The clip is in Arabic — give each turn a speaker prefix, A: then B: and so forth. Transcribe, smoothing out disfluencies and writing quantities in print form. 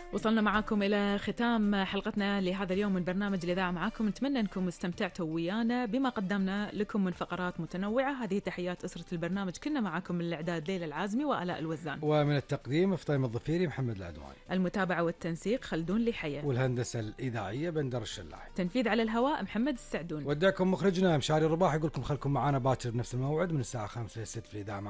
A: وصلنا معاكم إلى ختام حلقتنا لهذا اليوم من برنامج الإذاعة معاكم. نتمنى أنكم استمتعتوا ويانا بما قدمنا لكم من فقرات متنوعة. هذه تحيات أسرة البرنامج، كنا معاكم من الإعداد ليلى العازمي وآلاء الوزان،
B: ومن التقديم فطيم الظفيري محمد العدواني،
A: المتابعة والتنسيق خلدون لحية،
B: والهندسة الإذاعية بندر الشلاحي،
A: تنفيذ على الهواء محمد السعدون.
B: ودعكم مخرجنا مشاري الرباح، يقولكم خلكم معانا باكر بنفس الموعد من الساعة 5 ل 6 في الإذاعة.